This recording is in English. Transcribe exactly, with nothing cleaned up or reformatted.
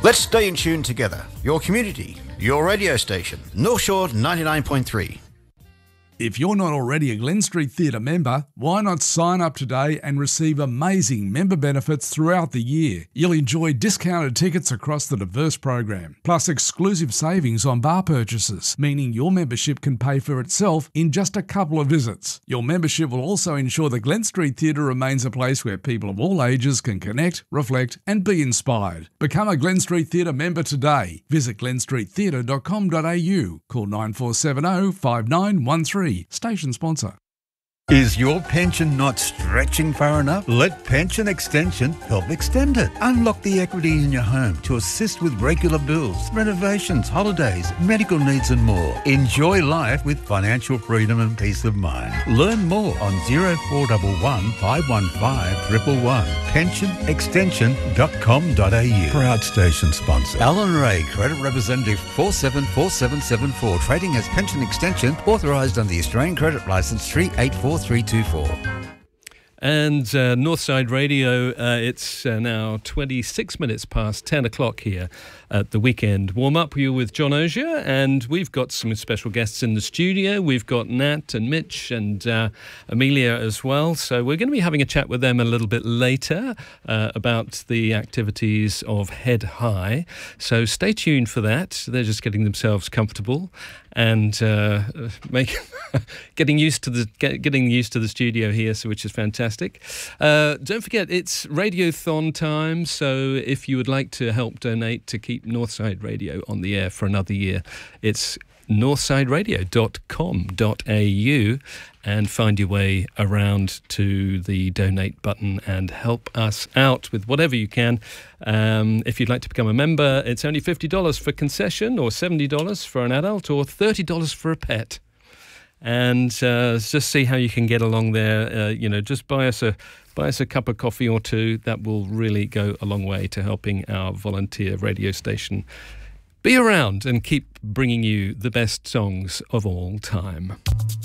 Let's stay in tune together. Your community, your radio station, North Shore ninety-nine point three. If you're not already a Glen Street Theatre member, why not sign up today and receive amazing member benefits throughout the year? You'll enjoy discounted tickets across the diverse program, plus exclusive savings on bar purchases, meaning your membership can pay for itself in just a couple of visits. Your membership will also ensure the Glen Street Theatre remains a place where people of all ages can connect, reflect and be inspired. Become a Glen Street Theatre member today. Visit glen street theatre dot com dot a u. Call nine four seven zero, five nine one three. Station sponsor. Is your pension not stretching far enough? Let Pension Extension help extend it. Unlock the equity in your home to assist with regular bills, renovations, holidays, medical needs and more. Enjoy life with financial freedom and peace of mind. Learn more on zero four one one, five one five, one one one. pension extension dot com dot a u. Proud station sponsor. Alan Ray, Credit Representative four seven four seven seven four. Trading as Pension Extension, authorised under the Australian Credit Licence three eight four three two four. And uh, Northside Radio, uh, it's uh, now twenty-six minutes past ten o'clock here at the weekend warm-up. We're with John Osier, and we've got some special guests in the studio. We've got Nat and Mitch and uh, Amelia as well. So we're going to be having a chat with them a little bit later uh, about the activities of Head High. So stay tuned for that. They're just getting themselves comfortable and uh, make getting used to the get, getting used to the studio here, so which is fantastic. Uh, don't forget, it's Radiothon time. So if you would like to help donate to keep Northside Radio on the air for another year, it's northside radio dot com dot a u and find your way around to the donate button and help us out with whatever you can. Um, if you'd like to become a member, it's only fifty dollars for concession, or seventy dollars for an adult, or thirty dollars for a pet. And uh, just see how you can get along there. Uh, you know, just buy us a buy us a cup of coffee or two. That will really go a long way to helping our volunteer radio station be around and keep bringing you the best songs of all time.